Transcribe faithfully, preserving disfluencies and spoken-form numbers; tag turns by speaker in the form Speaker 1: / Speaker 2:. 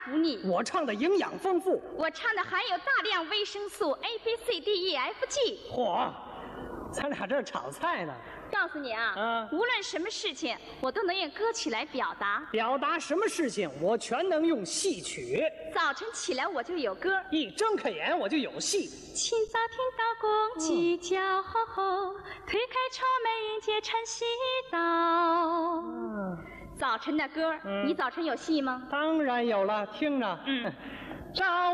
Speaker 1: 服你。
Speaker 2: 我唱的营养丰富，
Speaker 1: 我唱的含有大量维生素 A B C D E F G。
Speaker 2: 嚯，咱俩这儿炒菜呢。
Speaker 1: 告诉你啊，
Speaker 2: 嗯，
Speaker 1: 无论什么事情，我都能用歌曲来表达。
Speaker 2: 表达什么事情，我全能用戏曲。
Speaker 1: 早晨起来我就有歌，
Speaker 2: 一睁开眼我就有戏。
Speaker 1: 清早听到公鸡叫吼吼，推开窗门迎接晨曦到。
Speaker 2: 嗯，
Speaker 1: 早晨的歌，
Speaker 2: 嗯，
Speaker 1: 你早晨有戏吗？
Speaker 2: 当然有了，听着，
Speaker 1: 嗯，
Speaker 2: 朝